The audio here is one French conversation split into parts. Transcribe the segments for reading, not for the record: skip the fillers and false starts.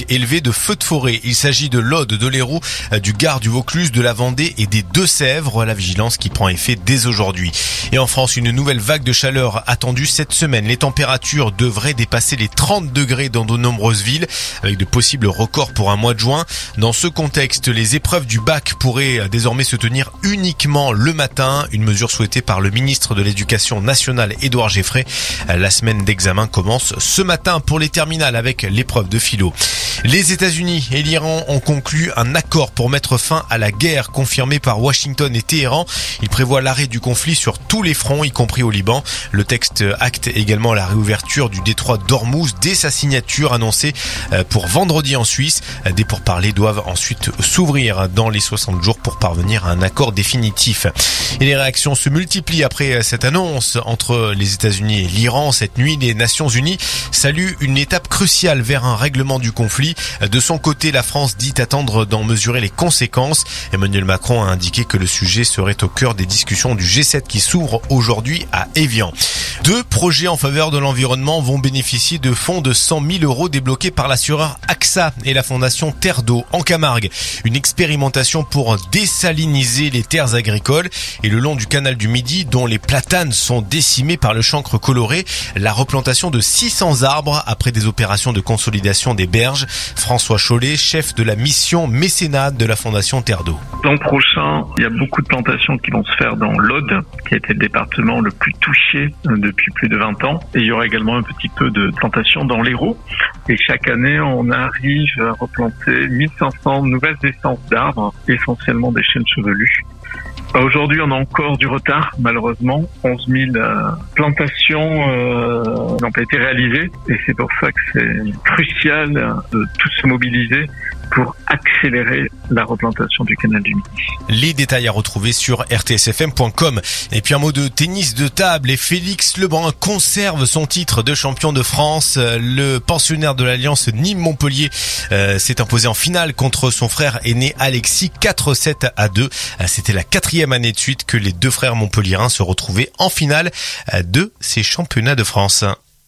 élevé de feux de forêt. Il s'agit de l'Aude, de l'Hérault, du Gard, du Vaucluse, de la Vendée et des Deux-Sèvres. La vigilance qui prend effet dès aujourd'hui. Et en France, une nouvelle vague de chaleur attendue cette semaine. Les températures devraient dépasser les 30 degrés dans de nombreuses villes, avec de possibles records pour un mois de juin. Dans ce contexte, les épreuves du bac pourraient désormais se tenir uniquement le matin, une mesure souhaitée par le ministre de l'Éducation nationale Édouard Geffray. La semaine d'examen commence ce matin pour les terminales avec l'épreuve de philo. Les États-Unis et l'Iran ont conclu un accord pour mettre fin à la guerre confirmée par Washington et Téhéran. Il prévoit l'arrêt du conflit sur tous les fronts, y compris au Liban. Le texte acte également la réouverture du détroit d'Ormuz dès sa signature annoncée pour vendredi en Suisse. Des pourparlers doivent ensuite s'ouvrir dans les 60 jours pour parvenir à un accord définitif. Et les réactions se multiplient après cette annonce entre les États-Unis et l'Iran. Cette nuit, les Nations Unies saluent une étape cruciale vers un règlement du conflit. De son côté, la France dit attendre d'en mesurer les conséquences. Emmanuel Macron a indiqué que le sujet serait au cœur des discussions du G7 qui s'ouvrent aujourd'hui à Évian. 2 projets en faveur de l'environnement vont bénéficier de fonds de 100 000 € débloqués par l'assureur AXA et la fondation Terre d'eau en Camargue. Une expérimentation pour désaliniser les terres agricoles et le long du canal du Midi dont les platanes sont décimés par le chancre coloré. La replantation de 600 arbres après des opérations de consolidation des berges. François Chollet, chef de la mission mécénat de la fondation Terre d'eau. L'an prochain, il y a beaucoup de plantations qui vont se faire dans l'Aude, qui a été le département le plus touché depuis plus de 20 ans. Et il y aura également un petit peu de plantations dans l'Hérault. Et chaque année, on arrive à replanter 1500 nouvelles essences d'arbres, essentiellement des chênes chevelus. Aujourd'hui, on a encore du retard, malheureusement. 11 000 plantations n'ont pas été réalisées. Et c'est pour ça que c'est crucial de tous se mobiliser pour accélérer la replantation du canal du Midi. Les détails à retrouver sur rtsfm.com. Et puis un mot de tennis de table. Et Félix Lebrun conserve son titre de champion de France. Le pensionnaire de l'Alliance Nîmes-Montpellier s'est imposé en finale contre son frère aîné Alexis 4-7-2. C'était la 4e année de suite que les 2 frères montpelliérains se retrouvaient en finale de ces championnats de France.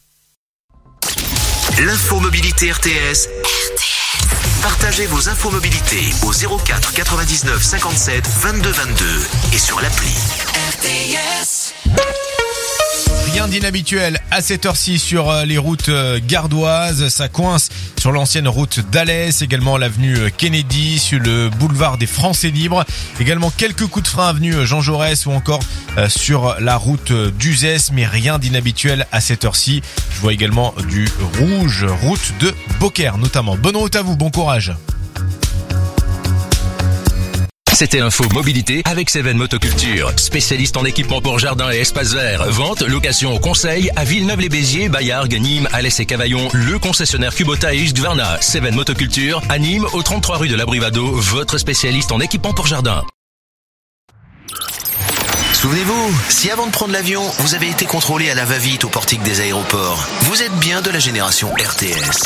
L'info mobilité RTS. Partagez vos infos mobilité au 04 99 57 22 22 et sur l'appli RTS. Rien d'inhabituel à cette heure-ci sur les routes gardoises. Ça coince sur l'ancienne route d'Alès, également l'avenue Kennedy, sur le boulevard des Français Libres. Également quelques coups de frein avenue Jean Jaurès ou encore sur la route d'Uzès, mais rien d'inhabituel à cette heure-ci. Je vois également du rouge, route de Beaucaire notamment. Bonne route à vous, bon courage. C'était l'info mobilité avec Seven Motoculture, spécialiste en équipement pour jardin et espace vert. Vente, location, conseil à Villeneuve-les-Béziers, Baillargues, Nîmes, Alès et Cavaillon. Le concessionnaire Kubota et Husqvarna. Seven Motoculture à Nîmes, au 33 rue de l'Abrivado, votre spécialiste en équipement pour jardin. Souvenez-vous, si avant de prendre l'avion, vous avez été contrôlé à la va-vite au portique des aéroports, vous êtes bien de la génération RTS.